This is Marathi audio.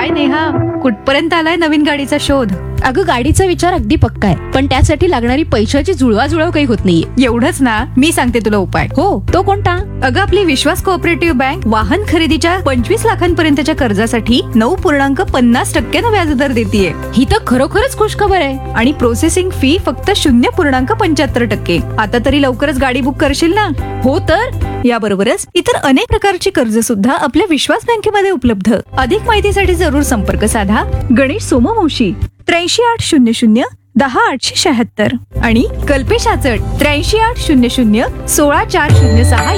काय नेहा, कुठपर्यंत आलाय नवीन गाडीचा शोध? अगं गाडीचा विचार अगदी पक्का आहे, पण त्यासाठी लागणारी पैशाची जुळवाजुळव काही होत नाहीये. एवढंच ना, मी सांगते तुला उपाय. हो, तो कोणता? अगं आपली विश्वास कोऑपरेटिव्ह बँक वाहन खरेदीच्या 25 लाखांपर्यंतच्या कर्जासाठी 9.50% व्याजदर देतीये. ही तर खरोखरच खुशखबर आहे. आणि प्रोसेसिंग फी फक्त 0.75%. आता तरी लवकरच गाडी बुक करशील ना? हो तर. याबरोबरच इतर अनेक प्रकारची कर्ज सुद्धा आपल्या विश्वास बँकेमध्ये उपलब्ध. अधिक माहितीसाठी जरूर संपर्क साधा गणेश सोमवंशी 83 800 10 876 आणि कल्पेश आचट 83 800 16 406